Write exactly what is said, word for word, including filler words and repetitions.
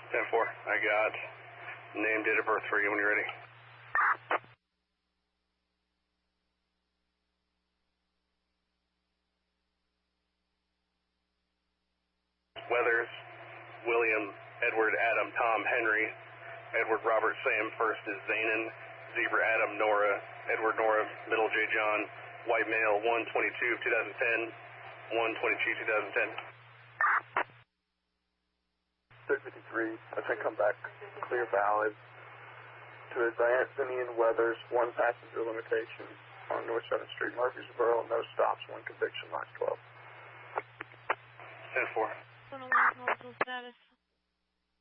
ten four, I got name, date of birth for you when you're ready. Weathers, William, Edward, Adam, Tom, Henry, Edward, Robert, Sam, first is Zanin, Zebra, Adam, Nora, Edward, Nora, middle, J. John, white male, one twenty-two, twenty ten, one twenty-two, twenty ten. six fifty-three, I think I'm back clear valid. To advance Indian Weathers, one passenger limitation on North seventh Street, Murfreesboro, no stops, one conviction, line twelve. ten four. one oh one, multiple status.